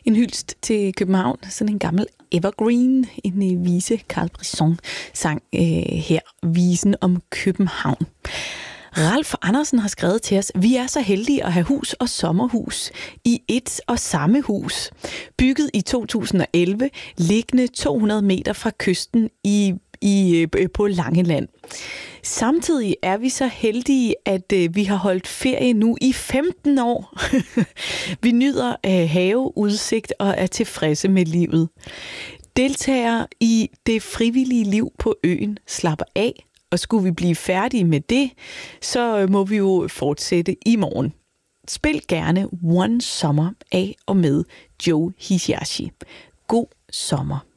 En hyldest til København, sådan en gammel evergreen, en vise. Carl Brisson sang her visen om København. Ralf Andersen har skrevet til os: Vi er så heldige at have hus og sommerhus i et og samme hus. Bygget i 2011, liggende 200 meter fra kysten på Langeland. Samtidig er vi så heldige, at vi har holdt ferie nu i 15 år. Vi nyder haveudsigt og er tilfredse med livet. Deltagere i det frivillige liv på øen slapper af, og skulle vi blive færdige med det, så må vi jo fortsætte i morgen. Spil gerne One Summer af og med Joe Hisaishi. God sommer.